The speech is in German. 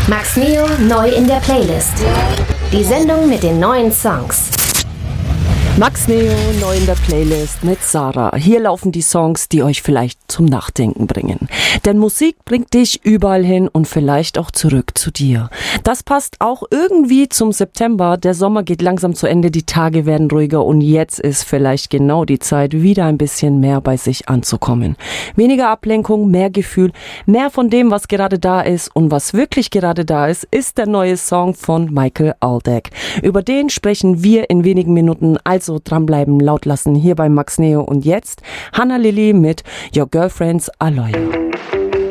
Max Neo neu in der Playlist. Die Sendung mit den neuen Songs. Max Neo neu in der Playlist mit Sarah. Hier laufen die Songs, die euch vielleicht zum Nachdenken bringen. Denn Musik bringt dich überall hin und vielleicht auch zurück zu dir. Das passt auch irgendwie zum September. Der Sommer geht langsam zu Ende, die Tage werden ruhiger und jetzt ist vielleicht genau die Zeit, wieder ein bisschen mehr bei sich anzukommen. Weniger Ablenkung, mehr Gefühl, mehr von dem, was gerade da ist und was wirklich gerade da ist der neue Song von Michael Alldek. Über den sprechen wir in wenigen Minuten, also dranbleiben, laut lassen hier bei Max Neo und jetzt Hannah Lily mit Your Girlfriends Are Loyal.